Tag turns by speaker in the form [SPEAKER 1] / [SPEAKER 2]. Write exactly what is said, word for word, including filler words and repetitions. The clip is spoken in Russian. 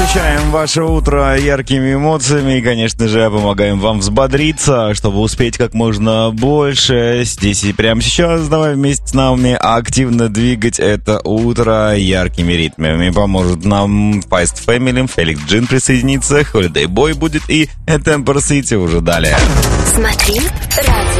[SPEAKER 1] Насыщаем ваше утро яркими эмоциями и, конечно же, помогаем вам взбодриться, чтобы успеть как можно больше. Здесь и прямо сейчас давай вместе с нами активно двигать это утро яркими ритмами. Поможет нам Feist Family, Феликс Джин присоединится, Holiday Boy будет и Temper City уже далее.
[SPEAKER 2] Смотри радио.